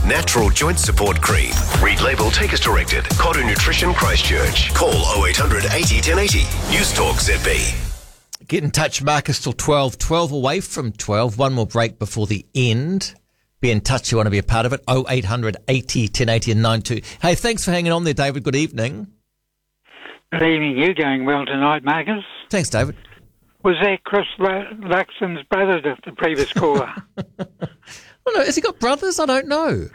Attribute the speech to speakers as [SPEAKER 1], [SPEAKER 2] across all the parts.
[SPEAKER 1] Natural Joint Support Cream. Read label, take as directed. Cotter Nutrition Christchurch. Call 0800 80 1080. News Talk ZB.
[SPEAKER 2] Get in touch, Marcus, till 12 away from 12. One more break before the end. Be in touch if you want to be a part of it. 0800 80 1080 and 92. Hey, thanks for hanging on there, David. Good evening.
[SPEAKER 3] Good evening. You going well tonight, Marcus?
[SPEAKER 2] Thanks, David.
[SPEAKER 3] Was that Chris Luxon's brother, the previous caller?
[SPEAKER 2] Well, no, has he got brothers? I don't know.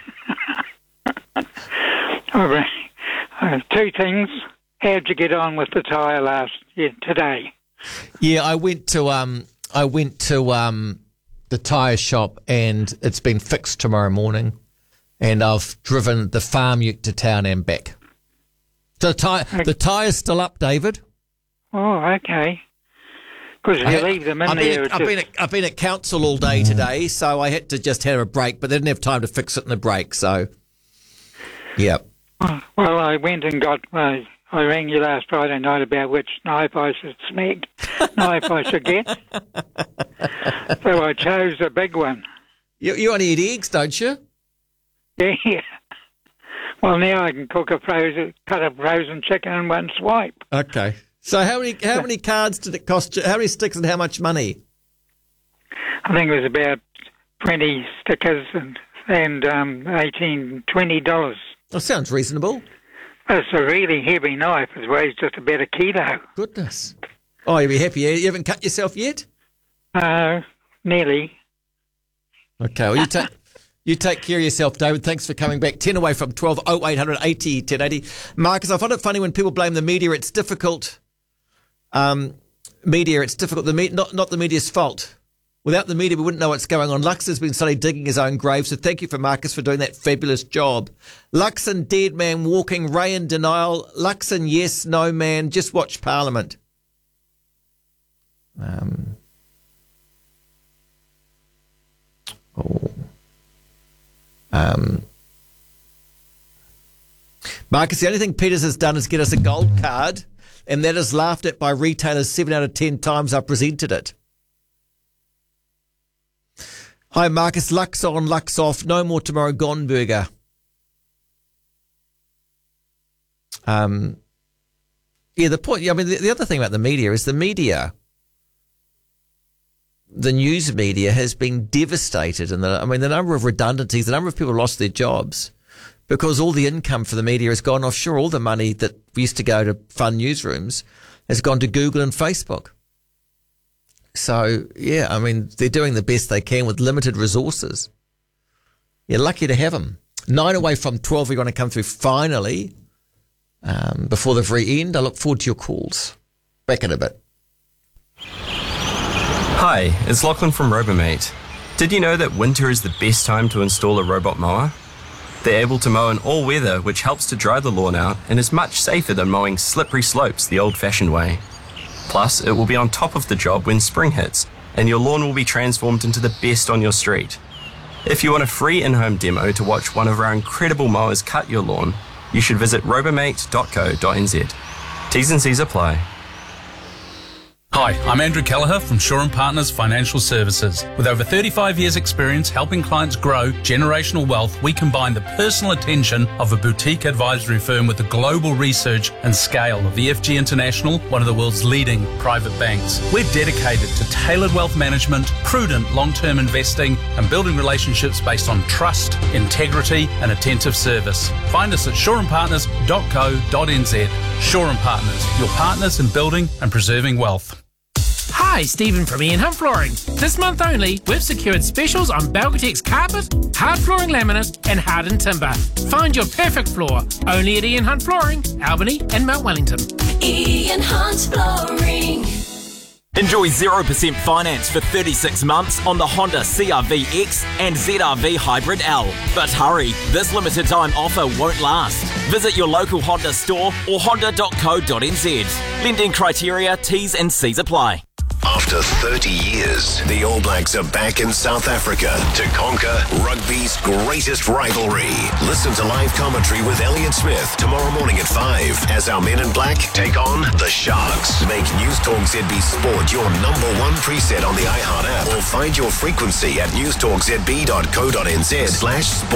[SPEAKER 3] Two things. How'd you get on with the tyre today?
[SPEAKER 2] Yeah, I went to the tyre shop and it's been fixed tomorrow morning, and I've driven the farm ute to town and back. So the tyre's still up, David.
[SPEAKER 3] Oh, okay. Because if you leave them in there...
[SPEAKER 2] I've been at council all day today, so I had to just have a break, but they didn't have time to fix it in the break, so... Yeah.
[SPEAKER 3] Well, I went and got... I rang you last Friday night about which knife I should knife I should get. So I chose the big one.
[SPEAKER 2] You only eat eggs, don't you?
[SPEAKER 3] Yeah. Well, now I can cut a frozen chicken in one swipe.
[SPEAKER 2] Okay. So how many cards did it cost you? How many sticks and how much money?
[SPEAKER 3] I think it was about 20 stickers and $20.
[SPEAKER 2] That sounds reasonable.
[SPEAKER 3] It's a really heavy knife. It weighs just about a kilo.
[SPEAKER 2] Goodness. Oh, you'll be happy. You haven't cut yourself yet?
[SPEAKER 3] Nearly.
[SPEAKER 2] Okay, well, you take care of yourself, David. Thanks for coming back. 10 away from 12, 0800 80 1080. Marcus, I find it funny when people blame the media. It's difficult. It's difficult. Not the media's fault. Without the media, we wouldn't know what's going on. Lux has been slowly digging his own grave, so thank you for Marcus for doing that fabulous job. Luxon, dead man walking. Ray in denial. Luxon, yes, no man. Just watch Parliament. Marcus, the only thing Peters has done is get us a gold card, and that is laughed at by retailers 7 out of 10 times I presented it. Hi, Marcus. Lux on, Lux off. No more tomorrow. Gone burger. The point. I mean, the other thing about the media is the news media has been devastated, and the number of redundancies, the number of people lost their jobs because all the income for the media has gone offshore. All the money that used to go to fund newsrooms has gone to Google and Facebook. So, yeah, I mean, they're doing the best they can with limited resources. You're lucky to have them. 9 away from 12, we're going to come through finally before the very end. I look forward to your calls. Back in a bit.
[SPEAKER 4] Hi, it's Lachlan from Robomate. Did you know that winter is the best time to install a robot mower? They're able to mow in all weather, which helps to dry the lawn out and is much safer than mowing slippery slopes the old-fashioned way. Plus, it will be on top of the job when spring hits, and your lawn will be transformed into the best on your street. If you want a free in-home demo to watch one of our incredible mowers cut your lawn, you should visit robomate.co.nz. T's and C's apply.
[SPEAKER 5] Hi, I'm Andrew Kelleher from Shaw & Partners Financial Services. With over 35 years' experience helping clients grow generational wealth, we combine the personal attention of a boutique advisory firm with the global research and scale of the FG International, one of the world's leading private banks. We're dedicated to tailored wealth management, prudent long-term investing, and building relationships based on trust, integrity, and attentive service. Find us at shawandpartners.co.nz. Shaw & Partners, your partners in building and preserving wealth.
[SPEAKER 6] Hi, Stephen from Ian Hunt Flooring. This month only, we've secured specials on Belgatex carpet, hard flooring laminate and hardened timber. Find your perfect floor only at Ian Hunt Flooring, Albany and Mount Wellington.
[SPEAKER 7] Ian Hunt Flooring.
[SPEAKER 8] Enjoy 0% finance for 36 months on the Honda CR-V X and ZR-V Hybrid L. But hurry, this limited time offer won't last. Visit your local Honda store or honda.co.nz. Lending criteria, T's and C's apply.
[SPEAKER 1] After 30 years, the All Blacks are back in South Africa to conquer rugby's greatest rivalry. Listen to live commentary with Elliot Smith tomorrow morning at 5 as our men in black take on the Sharks. Make News Talk ZB Sport your number one preset on the iHeart app or find your frequency at newstalkzb.co.nz/sport.